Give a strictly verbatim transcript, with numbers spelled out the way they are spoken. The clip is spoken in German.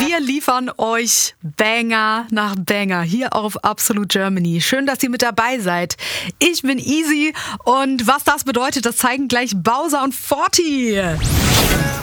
Wir liefern euch Banger nach Banger hier auf Absolute Germany. Schön, dass ihr mit dabei seid. Ich bin Easy und was das bedeutet, das zeigen gleich Bowser und Forti.